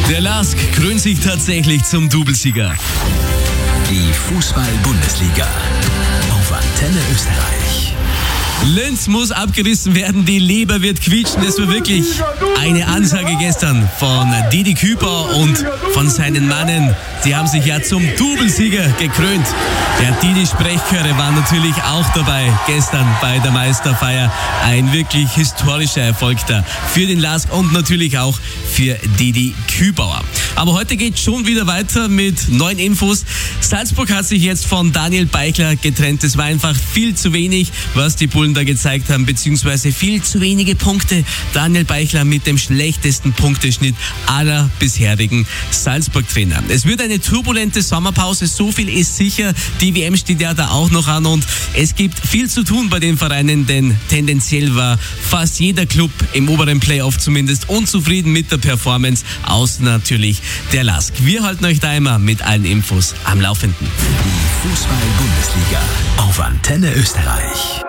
Der LASK krönt sich tatsächlich zum Doublesieger. Die Fußball-Bundesliga auf Antenne Österreich. Linz muss abgerissen werden, die Leber wird quietschen. Das war wirklich eine Ansage gestern von Didi Küper und von seinen Mannen. Sie haben sich ja zum Doublesieger gekrönt. Der Didi-Sprechchöre waren natürlich auch dabei gestern bei der Meisterfeier. Ein wirklich historischer Erfolg da für den LASK und natürlich auch für Didi Kübauer. Aber heute geht schon wieder weiter mit neuen Infos. Salzburg hat sich jetzt von Daniel Beichler getrennt. Es war einfach viel zu wenig, was die Bullen da gezeigt haben, beziehungsweise viel zu wenige Punkte. Daniel Beichler mit dem schlechtesten Punkteschnitt aller bisherigen Salzburg-Trainer. Es wird eine turbulente Sommerpause, so viel ist sicher. Die WM steht ja da auch noch an und es gibt viel zu tun bei den Vereinen, denn tendenziell war fast jeder Club im oberen Playoff zumindest unzufrieden mit der Performance, außer natürlich der LASK. Wir halten euch da immer mit allen Infos am Laufenden. Die Fußball-Bundesliga auf Antenne Österreich.